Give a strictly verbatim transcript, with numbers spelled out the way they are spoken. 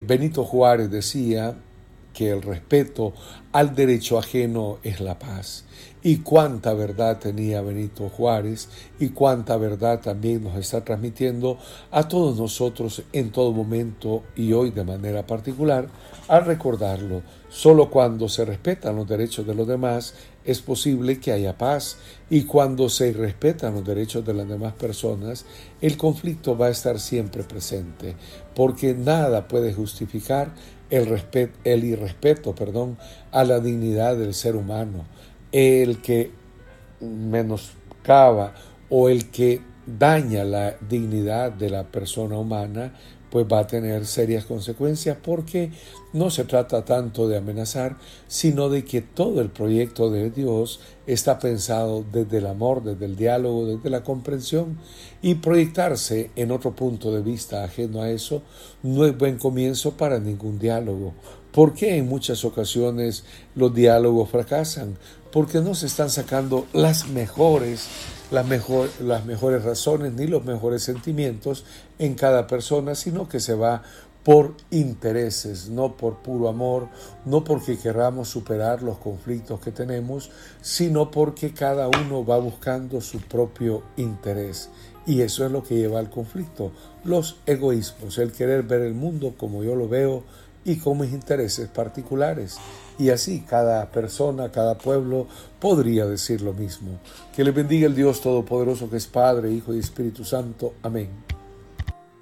Benito Juárez decía que el respeto al derecho ajeno es la paz. Y cuánta verdad tenía Benito Juárez y cuánta verdad también nos está transmitiendo a todos nosotros en todo momento y hoy de manera particular al recordarlo. Solo cuando se respetan los derechos de los demás es posible que haya paz, y cuando se respetan los derechos de las demás personas, el conflicto va a estar siempre presente, porque nada puede justificar el, respeto, el irrespeto perdón, a la dignidad del ser humano. El que menoscaba o el que daña la dignidad de la persona humana, pues va a tener serias consecuencias, porque no se trata tanto de amenazar, sino de que todo el proyecto de Dios está pensado desde el amor, desde el diálogo, desde la comprensión, y proyectarse en otro punto de vista ajeno a eso no es buen comienzo para ningún diálogo. ¿Por qué en muchas ocasiones los diálogos fracasan? Porque no se están sacando las mejores, las, mejor, las mejores razones ni los mejores sentimientos en cada persona, sino que se va por intereses, no por puro amor, no porque queramos superar los conflictos que tenemos, sino porque cada uno va buscando su propio interés. Y eso es lo que lleva al conflicto, los egoísmos, el querer ver el mundo como yo lo veo y con mis intereses particulares. Y así cada persona, cada pueblo podría decir lo mismo. Que les bendiga el Dios Todopoderoso, que es Padre, Hijo y Espíritu Santo. Amén.